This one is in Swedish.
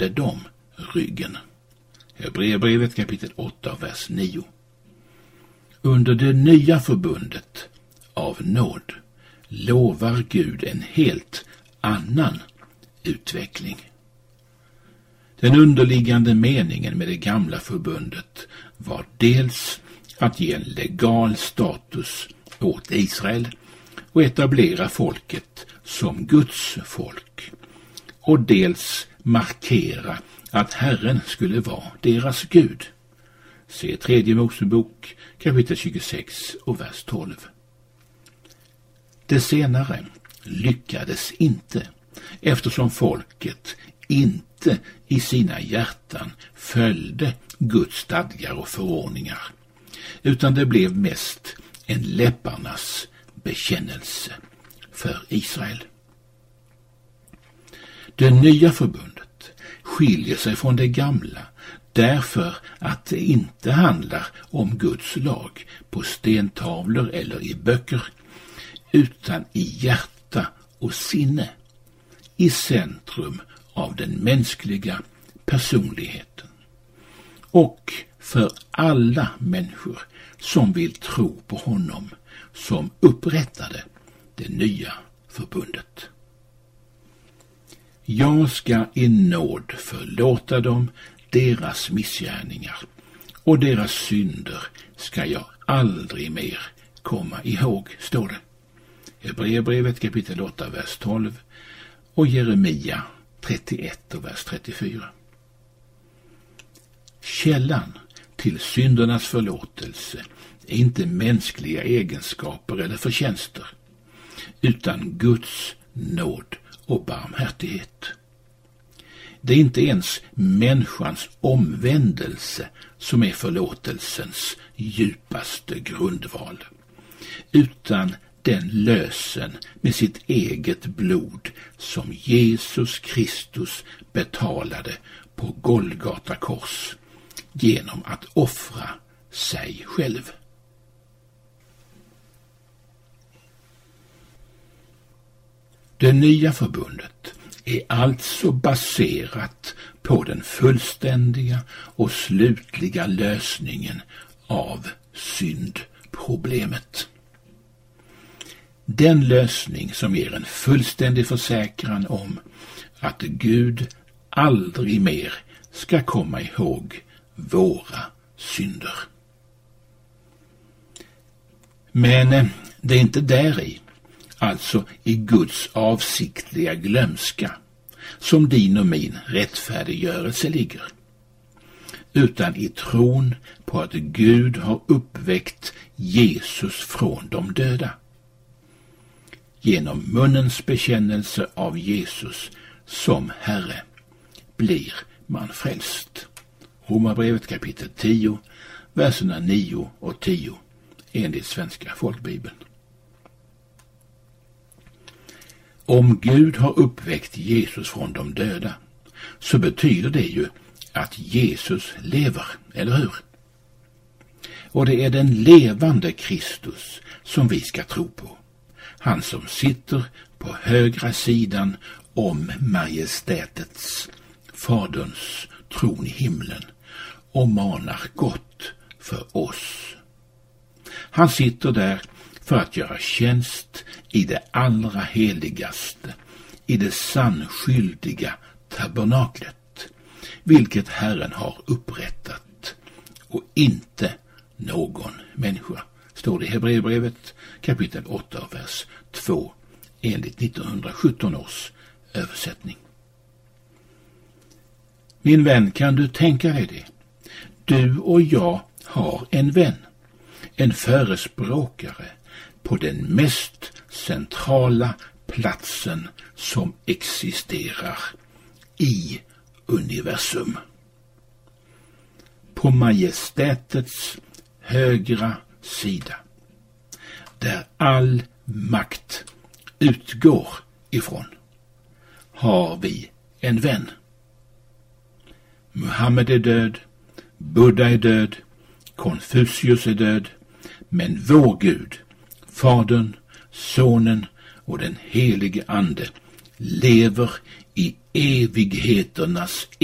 vände dem ryggen. Hebreerbrevet kapitel 8, vers 9. Under det nya förbundet av nåd lovar Gud en helt annan utveckling. Den underliggande meningen med det gamla förbundet var dels att ge en legal status åt Israel och etablera folket som Guds folk, och dels markera att Herren skulle vara deras Gud. Se 3 Mosebok kapitel 26 och vers 12. Det senare lyckades inte, eftersom folket inte i sina hjärtan följde Guds stadgar och förordningar, utan det blev mest en läpparnas bekännelse för Israel. Det nya förbundet skiljer sig från det gamla därför att det inte handlar om Guds lag på stentavlor eller i böcker, utan i hjärta och sinne, i centrum av den mänskliga personligheten, och för alla människor som vill tro på honom som upprättade det nya förbundet. Jag ska i nåd förlåta dem deras missgärningar, och deras synder ska jag aldrig mer komma ihåg, står det. Hebreerbrevet kapitel 8, vers 12 och Jeremia 31 och vers 34. Källan till syndernas förlåtelse är inte mänskliga egenskaper eller förtjänster, utan Guds nåd och barmhärtighet. Det är inte ens människans omvändelse som är förlåtelsens djupaste grundval, utan den lösen med sitt eget blod som Jesus Kristus betalade på Golgata kors genom att offra sig själv. Det nya förbundet är alltså baserat på den fullständiga och slutliga lösningen av syndproblemet. Den lösning som ger en fullständig försäkran om att Gud aldrig mer ska komma ihåg våra synder. Men det är inte däri, alltså i Guds avsiktliga glömska, som din och min rättfärdiggörelse ligger, utan i tron på att Gud har uppväckt Jesus från de döda. Genom munnens bekännelse av Jesus som Herre blir man frälst. Romarbrevet kapitel 10, verserna 9 och 10 enligt Svenska folkbibeln. Om Gud har uppväckt Jesus från de döda, så betyder det ju att Jesus lever, eller hur? Och det är den levande Kristus som vi ska tro på. Han som sitter på högra sidan om majestätets, Faderns tron i himlen, och manar gott för oss. Han sitter där för att göra tjänst i det allra heligaste, i det sannskyldiga tabernaklet, vilket Herren har upprättat, och inte någon människa, står det i Hebreerbrevet kapitel 8 vers 2 enligt 1917 års översättning. Min vän, kan du tänka dig det? Du och jag har en vän, en förespråkare på den mest centrala platsen som existerar i universum. På majestätets högra sida, där all makt utgår ifrån, har vi en vän. Muhammed är död, Buddha är död, Konfucius är död, men vår Gud, Fadern, Sonen och den helige Ande lever i evigheternas